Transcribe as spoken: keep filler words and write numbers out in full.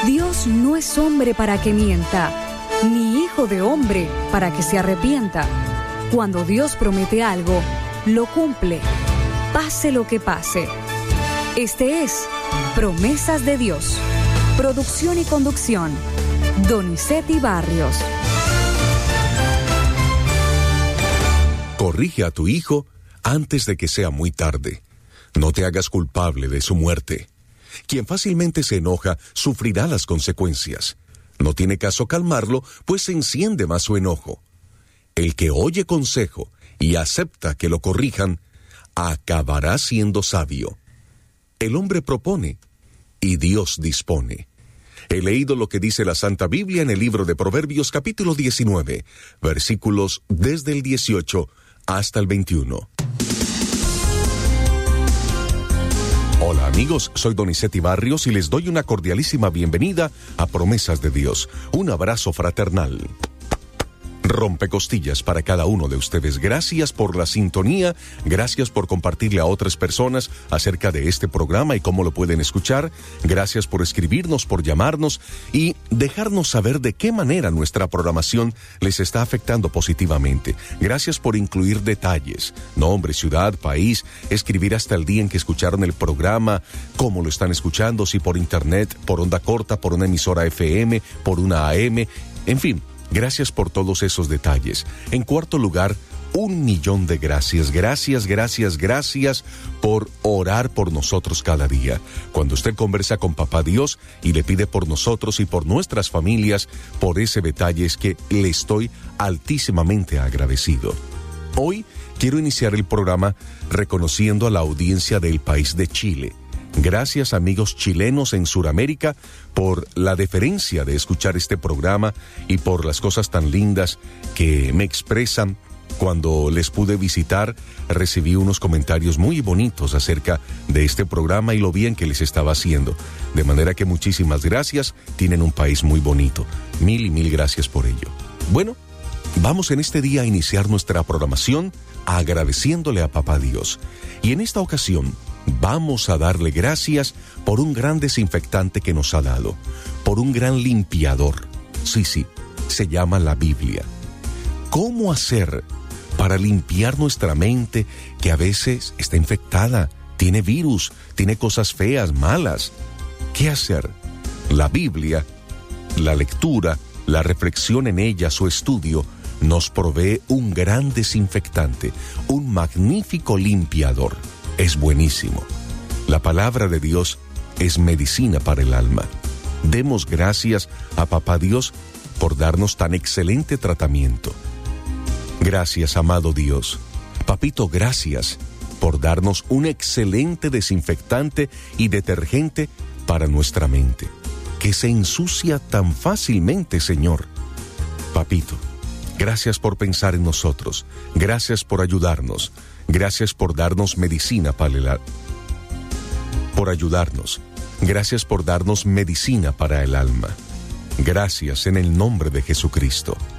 Dios no es hombre para que mienta, ni hijo de hombre para que se arrepienta. Cuando Dios promete algo, lo cumple, pase lo que pase. Este es Promesas de Dios. Producción y conducción, Donizetti Barrios. Corrige a tu hijo antes de que sea muy tarde. No te hagas culpable de su muerte. Quien fácilmente se enoja sufrirá las consecuencias. No tiene caso calmarlo, pues se enciende más su enojo. El que oye consejo y acepta que lo corrijan, acabará siendo sabio. El hombre propone y Dios dispone. He leído lo que dice la Santa Biblia en el libro de Proverbios capítulo diecinueve, versículos desde el dieciocho hasta el veintiuno. Hola amigos, soy Donizetti Barrios y les doy una cordialísima bienvenida a Promesas de Dios. Un abrazo fraternal. Rompecostillas para cada uno de ustedes. Gracias por la sintonía, gracias por compartirle a otras personas acerca de este programa y cómo lo pueden escuchar. Gracias por escribirnos, por llamarnos y dejarnos saber de qué manera nuestra programación les está afectando positivamente. Gracias por incluir detalles, nombre, ciudad, país, escribir hasta el día en que escucharon el programa, cómo lo están escuchando, si por internet, por onda corta, por una emisora F M, por una A M, en fin. Gracias por todos esos detalles. En cuarto lugar, un millón de gracias. Gracias, gracias, gracias por orar por nosotros cada día. Cuando usted conversa con Papá Dios y le pide por nosotros y por nuestras familias, por ese detalle es que le estoy altísimamente agradecido. Hoy quiero iniciar el programa reconociendo a la audiencia del país de Chile. Gracias amigos chilenos en Sudamérica por la deferencia de escuchar este programa y por las cosas tan lindas que me expresan. Cuando les pude visitar, recibí unos comentarios muy bonitos acerca de este programa y lo bien que les estaba haciendo. De manera que muchísimas gracias, tienen un país muy bonito. Mil y mil gracias por ello. Bueno, vamos en este día a iniciar nuestra programación agradeciéndole a Papá Dios. Y en esta ocasión, vamos a darle gracias por un gran desinfectante que nos ha dado, por un gran limpiador. Sí, sí, se llama la Biblia. ¿Cómo hacer para limpiar nuestra mente que a veces está infectada, tiene virus, tiene cosas feas, malas? ¿Qué hacer? La Biblia, la lectura, la reflexión en ella, su estudio, nos provee un gran desinfectante, un magnífico limpiador. Es buenísimo. La palabra de Dios es medicina para el alma. Demos gracias a Papá Dios por darnos tan excelente tratamiento. Gracias, amado Dios. Papito, gracias por darnos un excelente desinfectante y detergente para nuestra mente, que se ensucia tan fácilmente, Señor. Papito, gracias por pensar en nosotros. Gracias por ayudarnos. Gracias por darnos medicina para el alma. Por ayudarnos. Gracias por darnos medicina para el alma. Gracias en el nombre de Jesucristo.